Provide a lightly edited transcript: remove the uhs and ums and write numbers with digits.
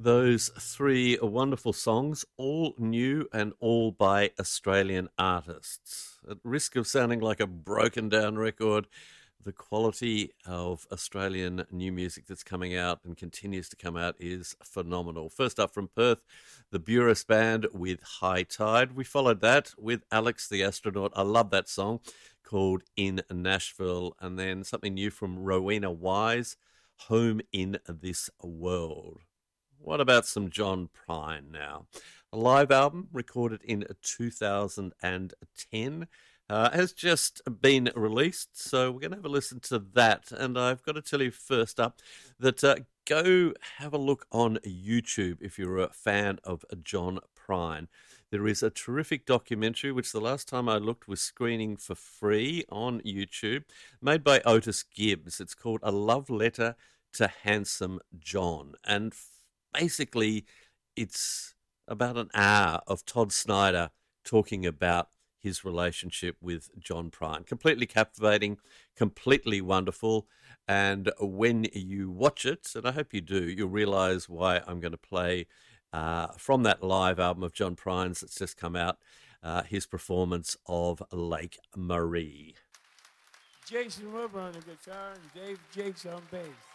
Those three wonderful songs, all new and all by Australian artists. At risk of sounding like a broken down record, the quality of Australian new music that's coming out and continues to come out is phenomenal. First up from Perth, the Burris Band with High Tide. We followed that with Alex the Astronaut. I love that song called In Nashville. And then something new from Rowena Wise, Home in This World. What about some John Prine now? A live album recorded in 2010 has just been released, so we're going to have a listen to that. And I've got to tell you first up that go have a look on YouTube if you're a fan of John Prine. There is a terrific documentary, which the last time I looked was screening for free on YouTube, made by Otis Gibbs. It's called A Love Letter to Handsome John. And basically, it's about an hour of Todd Snyder talking about his relationship with John Prine. Completely captivating, completely wonderful. And when you watch it, and I hope you do, you'll realise why I'm going to play from that live album of John Prine's that's just come out, his performance of Lake Marie. Jason Weber on the guitar and Dave Jakes on bass.